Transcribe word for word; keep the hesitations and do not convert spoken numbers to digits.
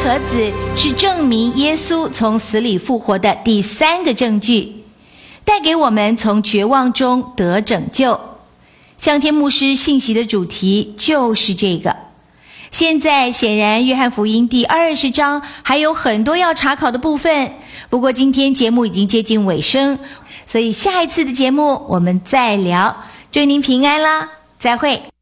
盒子是证明耶稣从死里复活的第三个证据，带给我们从绝望中得拯救。向天牧师信息的主题就是这个。现在显然约翰福音第二十章还有很多要查考的部分，不过今天节目已经接近尾声，所以下一次的节目我们再聊。祝您平安啦，再会。